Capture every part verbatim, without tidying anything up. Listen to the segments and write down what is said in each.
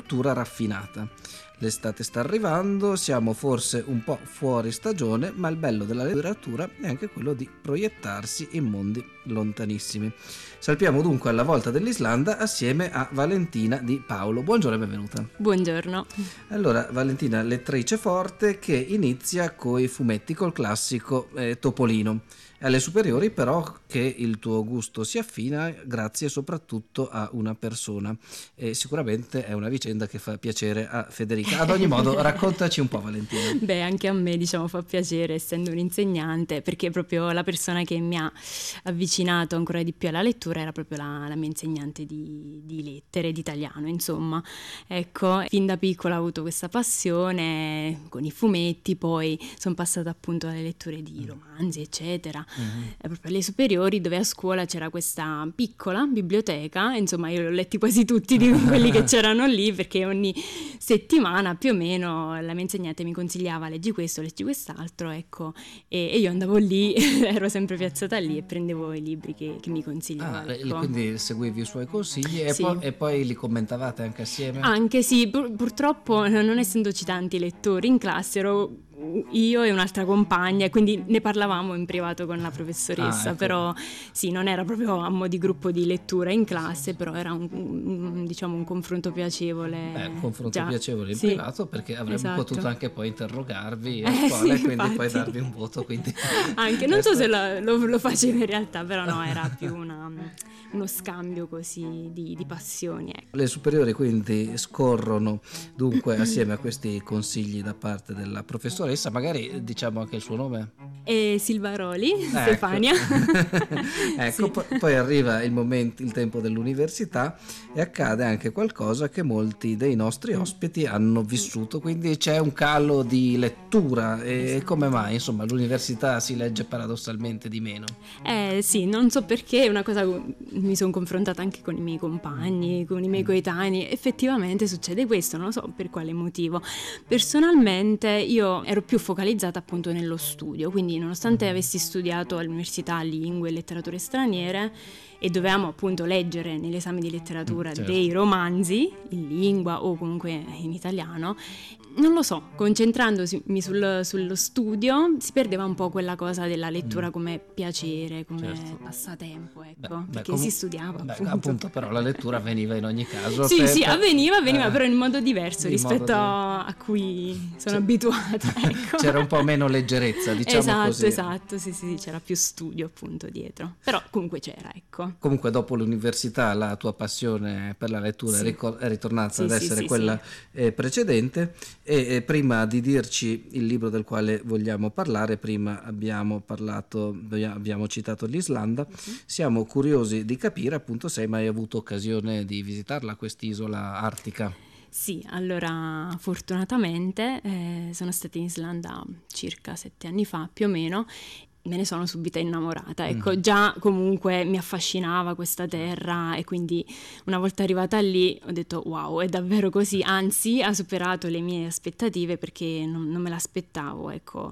cultura raffinata. L'estate sta arrivando, siamo forse un po' fuori stagione, ma il bello della letteratura è anche quello di proiettarsi in mondi lontanissimi. Salpiamo dunque alla volta dell'Islanda assieme a Valentina Di Paolo. Buongiorno e benvenuta. Buongiorno. Allora, Valentina, lettrice forte che inizia coi fumetti, col classico eh, Topolino. Alle superiori però che il tuo gusto si affina grazie soprattutto a una persona, e sicuramente è una vicenda che fa piacere a Federica. Ad ogni modo, raccontaci un po', Valentina. Beh, anche a me diciamo fa piacere, essendo un insegnante, perché proprio la persona che mi ha avvicinato ancora di più alla lettura era proprio la, la mia insegnante di, di lettere, di italiano, insomma. Ecco, fin da piccola ho avuto questa passione con i fumetti, poi sono passata appunto alle letture di romanzi, eccetera. Mm-hmm. Proprio alle superiori, dove a scuola c'era questa piccola biblioteca, insomma io li ho letti quasi tutti di quelli che c'erano lì, perché ogni settimana più o meno la mia insegnante mi consigliava leggi questo, leggi quest'altro, ecco, e, e io andavo lì, ero sempre piazzata lì e prendevo i libri che, che mi consigliava. Ah, ecco. Quindi seguivi i suoi consigli e, sì. poi, e poi li commentavate anche assieme? Anche sì, pur, purtroppo non essendoci tanti lettori in classe ero io e un'altra compagna, quindi ne parlavamo in privato con la professoressa. Ah, ecco. Però sì, non era proprio a mo' di gruppo di lettura in classe, però era un, un diciamo un confronto piacevole. Beh, un confronto già. piacevole in sì. privato, perché avremmo esatto. potuto anche poi interrogarvi a eh, scuola, sì, quindi infatti. poi darvi un voto, quindi anche non so se lo, lo, lo facevo in realtà, però no, era più una, uno scambio così di, di passioni, ecco. Le superiori quindi scorrono dunque assieme a questi consigli da parte della professoressa. Magari diciamo anche il suo nome? E Silva Roli, ecco. Stefania. Ecco, sì. poi, poi arriva il momento, il tempo dell'università, e accade anche qualcosa che molti dei nostri ospiti hanno vissuto, quindi c'è un calo di lettura. E come mai, insomma, all'università si legge paradossalmente di meno? Eh sì, non so perché, è una cosa, mi sono confrontata anche con i miei compagni, con i miei coetanei, effettivamente succede questo, non so per quale motivo. Personalmente io ero più focalizzata appunto nello studio, quindi nonostante avessi studiato all'università lingue e letterature straniere e dovevamo appunto leggere nell'esame di letteratura certo. dei romanzi in lingua o comunque in italiano, non lo so, concentrandosi sul, sullo studio si perdeva un po' quella cosa della lettura come piacere, come certo. passatempo, ecco, beh, perché beh, com- si studiava beh, appunto. appunto. Però la lettura avveniva in ogni caso. Sì, per, sì, per, avveniva, avveniva, eh, però in modo diverso rispetto modo a cui sono c'è, abituata, ecco. C'era un po' meno leggerezza, diciamo esatto, così. Esatto, sì, sì, c'era più studio appunto dietro, però comunque c'era, ecco. Comunque dopo l'università la tua passione per la lettura sì. è ritornata sì, ad essere sì, quella sì. Eh, precedente, e eh, prima di dirci il libro del quale vogliamo parlare, prima abbiamo parlato, abbiamo citato l'Islanda, uh-huh. Siamo curiosi di capire appunto se hai mai avuto occasione di visitarla, quest'isola artica. Sì, allora fortunatamente eh, sono stata in Islanda circa sette anni fa più o meno. Me ne sono subito innamorata, ecco, mm. già comunque mi affascinava questa terra, e quindi una volta arrivata lì ho detto wow, è davvero così, anzi ha superato le mie aspettative, perché non, non me l'aspettavo, ecco,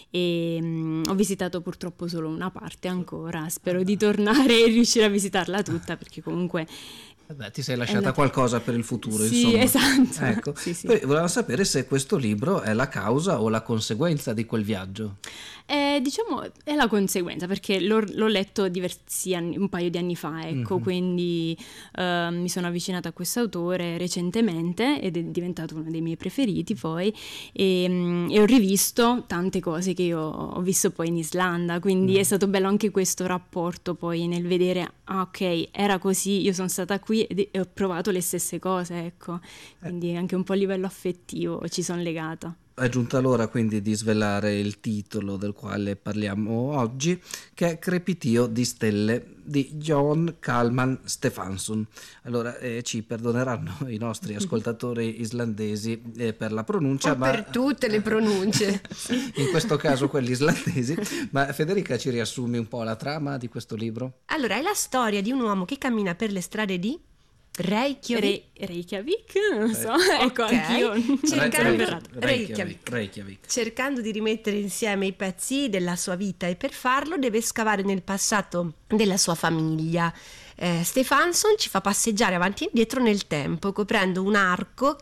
e um, ho visitato purtroppo solo una parte ancora, spero di tornare e riuscire a visitarla tutta, perché comunque... Beh, ti sei lasciata la... qualcosa per il futuro, sì, insomma. Esatto. Ecco. Sì, sì. Poi volevo sapere se questo libro è la causa o la conseguenza di quel viaggio. Eh, diciamo è la conseguenza, perché l'ho, l'ho letto diversi anni, un paio di anni fa, ecco, mm-hmm. quindi uh, mi sono avvicinata a questo autore recentemente ed è diventato uno dei miei preferiti poi, e, um, e ho rivisto tante cose che io ho visto poi in Islanda, quindi mm. è stato bello anche questo rapporto poi nel vedere, ah ok, era così, io sono stata qui e ho provato le stesse cose, ecco, quindi eh. anche un po' a livello affettivo ci sono legata. È giunta l'ora quindi di svelare il titolo del quale parliamo oggi, che è Crepitio di stelle di John Kalman Stefansson. Allora eh, ci perdoneranno i nostri ascoltatori islandesi eh, per la pronuncia, o ma per tutte le pronunce, in questo caso quelli islandesi. Ma Federica, ci riassumi un po' la trama di questo libro? Allora, è la storia di un uomo che cammina per le strade di Reykjavik, Re- Reykjavik, non so, okay. ecco anch'io cercando, Reykjavik. Reykjavik. Reykjavik. cercando di rimettere insieme i pezzi della sua vita, e per farlo deve scavare nel passato della sua famiglia. eh, Stefansson ci fa passeggiare avanti e indietro nel tempo, coprendo un arco